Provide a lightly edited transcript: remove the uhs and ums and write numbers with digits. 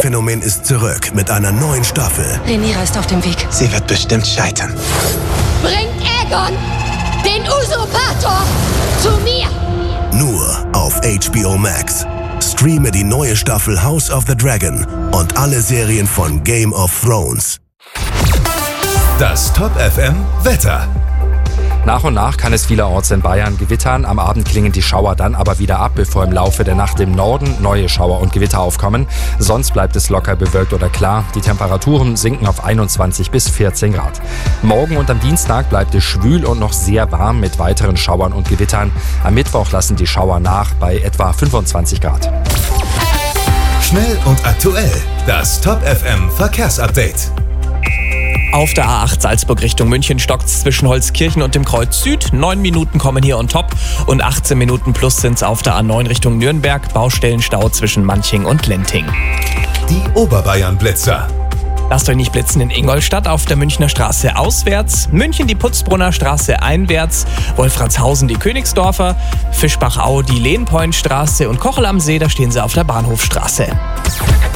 Phänomen ist zurück mit einer neuen Staffel. Rhaenyra ist auf dem Weg. Sie wird bestimmt scheitern. Bringt Aegon, den Usurpator, zu mir! Nur auf HBO Max. Streame die neue Staffel House of the Dragon und alle Serien von Game of Thrones. Das Top FM Wetter. Nach und nach kann es vielerorts in Bayern gewittern. Am Abend klingen die Schauer dann aber wieder ab, bevor im Laufe der Nacht im Norden neue Schauer und Gewitter aufkommen. Sonst bleibt es locker bewölkt oder klar. Die Temperaturen sinken auf 21 bis 14 Grad. Morgen und am Dienstag bleibt es schwül und noch sehr warm mit weiteren Schauern und Gewittern. Am Mittwoch lassen die Schauer nach bei etwa 25 Grad. Schnell und aktuell. Das Top FM Verkehrsupdate. Auf der A8 Salzburg Richtung München stockt's zwischen Holzkirchen und dem Kreuz Süd. 9 Minuten kommen hier on top und 18 Minuten plus sind's auf der A9 Richtung Nürnberg. Baustellenstau zwischen Manching und Lenting. Die Oberbayern-Blitzer. Lasst euch nicht blitzen in Ingolstadt auf der Münchner Straße auswärts, München die Putzbrunner Straße einwärts, Wolfratshausen die Königsdorfer, Fischbachau die Lehnpointstraße und Kochel am See, da stehen sie auf der Bahnhofstraße.